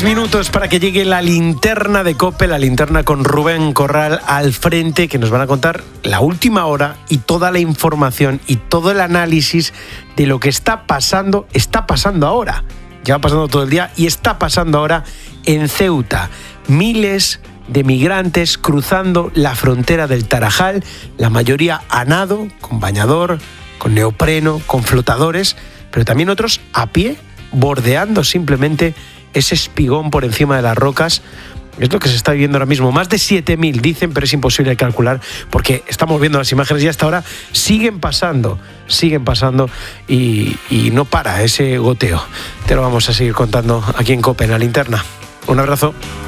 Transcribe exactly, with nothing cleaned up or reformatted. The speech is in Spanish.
minutos para que llegue la linterna de COPE, la linterna con Rubén Corral al frente, que nos van a contar la última hora y toda la información y todo el análisis de lo que está pasando, está pasando ahora. Lleva pasando todo el día y está pasando ahora en Ceuta. Miles de migrantes cruzando la frontera del Tarajal, la mayoría a nado, con bañador, con neopreno, con flotadores, pero también otros a pie, bordeando simplemente ese espigón por encima de las rocas. Es lo que se está viviendo ahora mismo. Más de siete mil dicen, pero es imposible de calcular porque estamos viendo las imágenes y hasta ahora siguen pasando, siguen pasando y, y no para ese goteo. Te lo vamos a seguir contando aquí en COPE, en la linterna. Un abrazo.